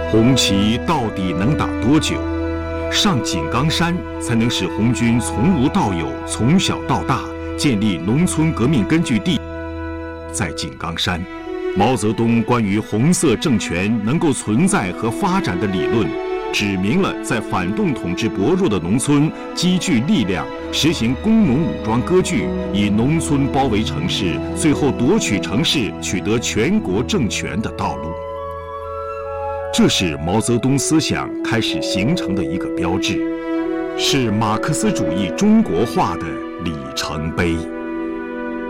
红旗到底能打多久？上井冈山才能使红军从无到有、从小到大建立农村革命根据地。在井冈山，毛泽东关于红色政权能够存在和发展的理论，指明了在反动统治薄弱的农村积聚力量，实行工农武装割据，以农村包围城市，最后夺取城市，取得全国政权的道路。这是毛泽东思想开始形成的一个标志，是马克思主义中国化的里程碑。